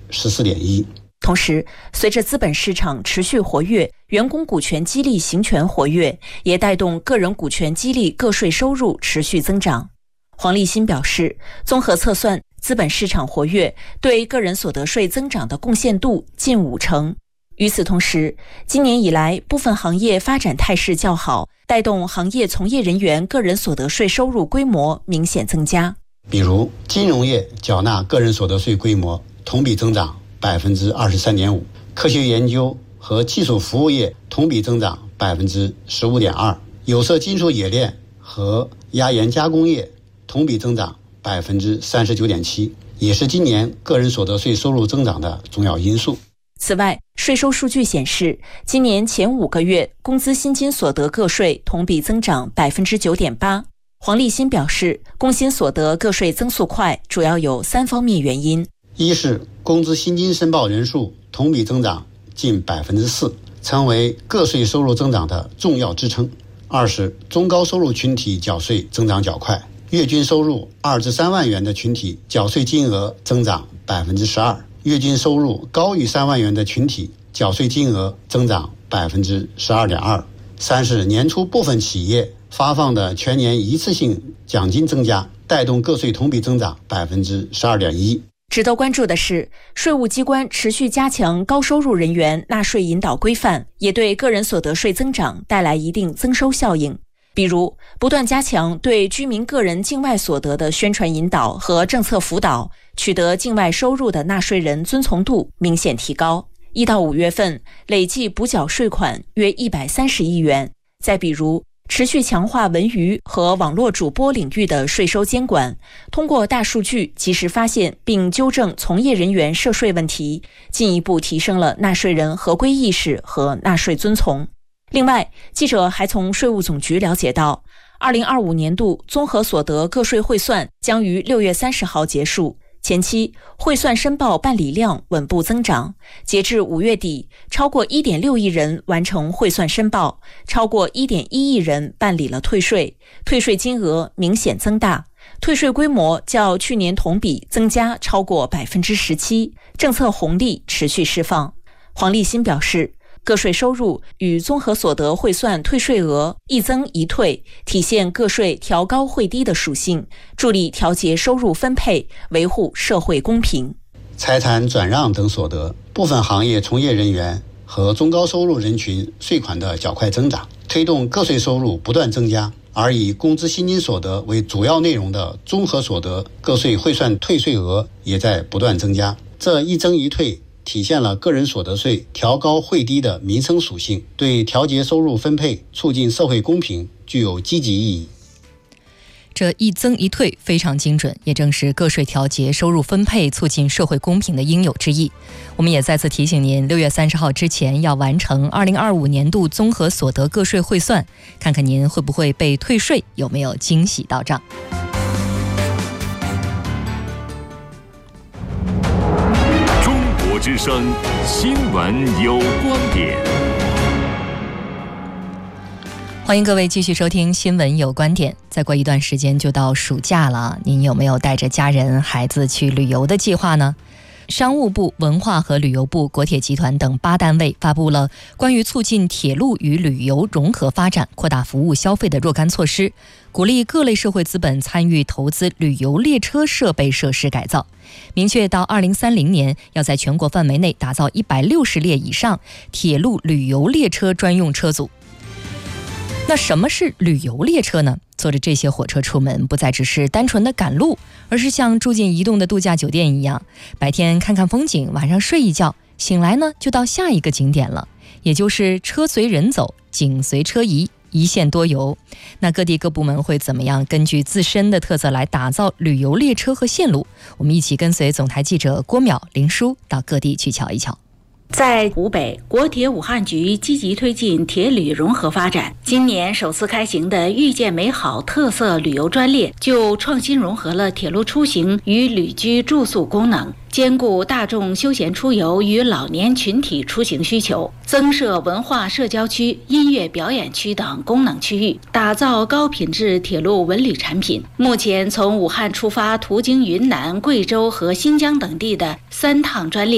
14.1%。 同时，随着资本市场持续活跃，员工股权激励行权活跃，也带动个人股权激励个税收入持续增长。黄立新表示，综合测算，资本市场活跃对个人所得税增长的贡献度近50%。与此同时，今年以来部分行业发展态势较好，带动行业从业人员个人所得税收入规模明显增加。 比如金融业缴纳个人所得税规模同比增长23.5%，科学研究和技术服务业同比增长15.2%，有色金属冶炼和压延加工业同比增长39.7%，也是今年个人所得税收入增长的重要因素。 此外，税收数据显示，今年前5个月工资薪金所得个税同比增长9.8%。黄立新表示，工薪所得个税增速快，主要有3方面原因： 一是工资薪金申报人数同比增长近4%，成为个税收入增长的重要支撑；二是中高收入群体缴税增长较快，月均收入2至3万元的群体缴税金额增长12%，月均收入高于3万元的群体缴税金额增长12.2%。三是年初部分企业发放的全年一次性奖金增加，带动个税同比增长12.1%。 值得关注的是，税务机关持续加强高收入人员纳税引导规范，也对个人所得税增长带来一定增收效应。比如，不断加强对居民个人境外所得的宣传引导和政策辅导，取得境外收入的纳税人遵从度明显提高。1到5月份累计补缴税款约130亿元。再比如，持续强化文娱和网络主播领域的税收监管，通过大数据及时发现并纠正从业人员涉税问题，进一步提升了纳税人合规意识和纳税遵从。另外，记者还从税务总局了解到，2025年度综合所得个税汇算将于6月30号结束。前期汇算申报办理量稳步增长，截至5月底，超过1.6亿人完成汇算申报，超过1.1亿人办理了退税，退税金额明显增大，退税规模较去年同比增加超过17%，政策红利持续释放。黄立新表示，个税收入与综合所得汇算退税额一增一退，体现个税调高汇低的属性，助力调节收入分配，维护社会公平。 财产转让等所得，部分行业从业人员和中高收入人群税款的较快增长，推动个税收入不断增加，而以工资薪金所得为主要内容的综合所得个税汇算退税额也在不断增加。这一增一退体现了个人所得税调高汇低的民生属性，对调节收入分配、促进社会公平具有积极意义。 这一增一退非常精准，也正是个税调节收入分配、促进社会公平的应有之义。我们也再次提醒您，6月30号之前要完成2025年度综合所得个税汇算，看看您会不会被退税，有没有惊喜到账。 之声新闻有观点， 欢迎各位继续收听新闻有观点。再过一段时间就到暑假了，您有没有带着家人孩子去旅游的计划呢？商务部、文化和旅游部、国铁集团等8单位发布了关于促进铁路与旅游融合发展、扩大服务消费的若干措施，鼓励各类社会资本参与投资旅游列车设备设施改造，明确到2030年要在全国范围内打造160列以上铁路旅游列车专用车组。那什么是旅游列车呢？坐着这些火车出门，不再只是单纯的赶路，而是像住进移动的度假酒店一样，白天看看风景，晚上睡一觉，醒来呢就到下一个景点了，也就是车随人走，景随车移，一线多游。那各地各部门会怎么样根据自身的特色来打造旅游列车和线路？我们一起跟随总台记者郭淼、林舒到各地去瞧一瞧。 在湖北，国铁武汉局积极推进铁旅融合发展。今年首次开行的遇见美好特色旅游专列，就创新融合了铁路出行与旅居住宿功能，兼顾大众休闲出游与老年群体出行需求，增设文化社交区、音乐表演区等功能区域，打造高品质铁路文旅产品。目前从武汉出发，途经云南、贵州和新疆等地的3趟专列